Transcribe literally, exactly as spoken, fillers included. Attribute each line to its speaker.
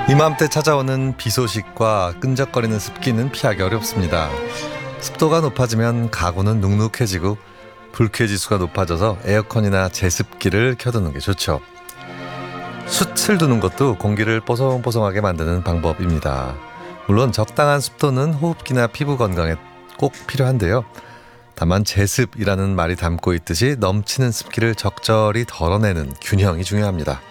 Speaker 1: 이맘때 찾아오는 비 소식과 끈적거리는 습기는 피하기 어렵습니다. 습도가 높아지면 가구는 눅눅해지고 불쾌지수가 높아져서 에어컨이나 제습기를 켜두는 게 좋죠. 숯을 두는 것도 공기를 뽀송뽀송하게 만드는 방법입니다. 물론 적당한 습도는 호흡기나 피부 건강에 꼭 필요한데요. 다만 제습이라는 말이 담고 있듯이 넘치는 습기를 적절히 덜어내는 균형이 중요합니다.